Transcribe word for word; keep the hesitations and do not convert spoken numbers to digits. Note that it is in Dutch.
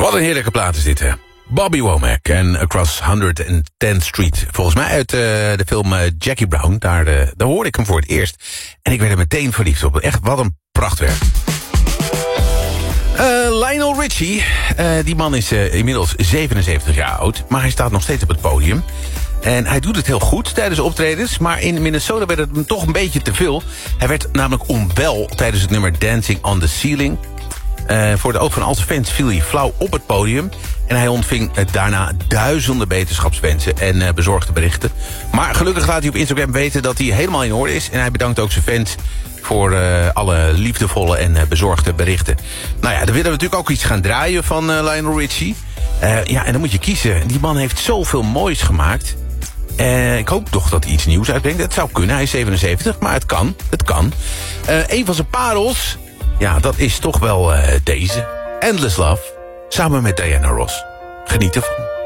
Wat een heerlijke plaat is dit, hè. Bobby Womack en Across honderdtenth Street. Volgens mij uit uh, de film uh, Jackie Brown. Daar, uh, daar hoorde ik hem voor het eerst. En ik werd er meteen verliefd op. Echt, wat een prachtwerk. Uh, Lionel Richie, uh, die man is uh, inmiddels zevenenzeventig jaar oud. Maar hij staat nog steeds op het podium. En hij doet het heel goed tijdens optredens. Maar in Minnesota werd het hem toch een beetje te veel. Hij werd namelijk onwel tijdens het nummer Dancing on the Ceiling. Uh, voor de oog van al zijn fans viel hij flauw op het podium. En hij ontving uh, daarna duizenden beterschapswensen en uh, bezorgde berichten. Maar gelukkig laat hij op Instagram weten dat hij helemaal in orde is. En hij bedankt ook zijn fans voor uh, alle liefdevolle en uh, bezorgde berichten. Nou ja, dan willen we natuurlijk ook iets gaan draaien van uh, Lionel Richie. Uh, ja, en dan moet je kiezen. Die man heeft zoveel moois gemaakt. Uh, ik hoop toch dat hij iets nieuws uitbrengt. Het zou kunnen, hij is zevenenzeventig, maar het kan. Het kan. Uh, een van zijn parels, ja, dat is toch wel uh, deze. Endless Love, samen met Diana Ross. Geniet ervan.